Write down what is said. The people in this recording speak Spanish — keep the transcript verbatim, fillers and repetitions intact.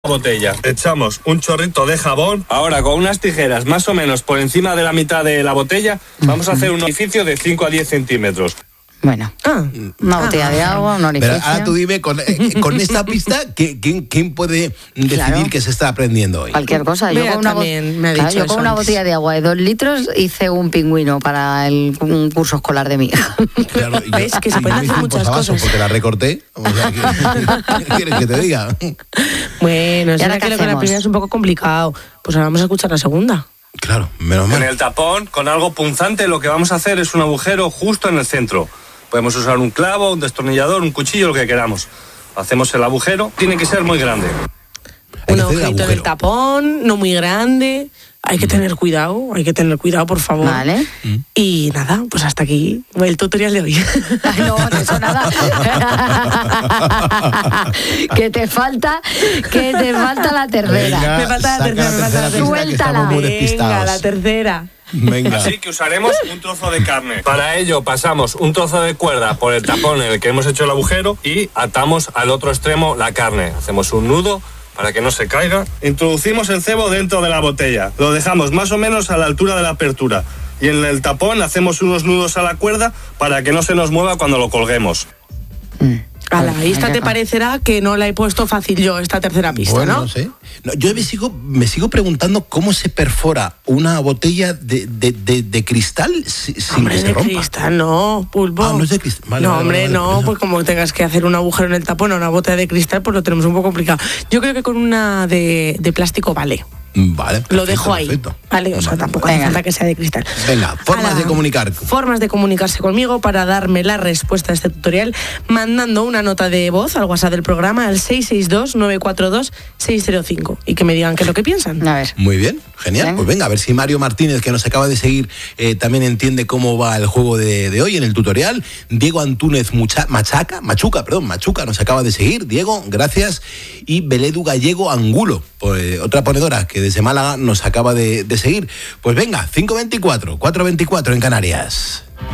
botella. Echamos un chorrito de jabón. Ahora con unas tijeras más o menos por encima de la mitad de la botella, vamos a hacer un orificio de cinco a diez centímetros. Bueno, ah, una botella ah, de agua, un orificio. Pero ahora tú dime, con, eh, con esta pista, ¿quién, quién puede decidir claro. que se está aprendiendo hoy? Cualquier cosa. Yo, con una, también me ha dicho claro, yo con una botella de agua de dos litros hice un pingüino para el, un curso escolar de mi hija. Claro, yo, ¿ves? Que se pueden hacer muchas cosas. Porque la recorté. O sea, ¿qué, ¿qué quieres que te diga? Bueno, es verdad que la primera es un poco complicado. Pues ahora vamos a escuchar la segunda. Claro, menos mal. En el tapón, con algo punzante, lo que vamos a hacer es un agujero justo en el centro. Podemos usar un clavo, un destornillador, un cuchillo, lo que queramos. Hacemos el agujero. Tiene que ser muy grande. Un agujerito en el tapón, no muy grande. Hay que tener cuidado, hay que tener cuidado, por favor. Vale. Y nada, pues hasta aquí el tutorial de hoy. Ay, no, no eso nada. que te falta, que te falta la tercera. Venga, me falta la tercera, me falta la tercera. Suéltala. Venga, la tercera. Venga. Así que usaremos un trozo de carne. Para ello pasamos un trozo de cuerda por el tapón en el que hemos hecho el agujero y atamos al otro extremo la carne. Hacemos un nudo para que no se caiga. Introducimos el cebo dentro de la botella. Lo dejamos más o menos a la altura de la apertura. Y en el tapón hacemos unos nudos a la cuerda para que no se nos mueva cuando lo colguemos. Mm. Ala, esta te parecerá que no la he puesto fácil yo, esta tercera pista, bueno, ¿no? no sé. No, yo me sigo, me sigo preguntando cómo se perfora una botella de, de, de, de cristal sin hombre, que se de rompa. Cristal, no, Pulpo. Ah, no es de cristal. Vale, no, vale, hombre, vale, no, vale, pues como tengas que hacer un agujero en el tapón a una botella de cristal, pues lo tenemos un poco complicado. Yo creo que con una de, de plástico vale. Vale, perfecto, lo dejo ahí, perfecto. vale, o sea, Vale, tampoco vale. hace falta que sea de cristal. Venga, formas Ala, de comunicar. Formas de comunicarse conmigo para darme la respuesta a este tutorial, mandando una nota de voz al WhatsApp del programa al seis seis dos, nueve cuatro dos, seis cero cinco y que me digan qué es lo que piensan. A ver. Muy bien, genial. Venga. Pues venga, a ver si Mario Martínez, que nos acaba de seguir, eh, también entiende cómo va el juego de, de hoy en el tutorial. Diego Antúnez Mucha, Machaca, Machuca, perdón, Machuca nos acaba de seguir. Diego, gracias. Y Beledu Gallego Angulo, pues, otra ponedora que desde Málaga nos acaba de, de seguir. Pues venga, cinco veinticuatro, cuatro veinticuatro en Canarias.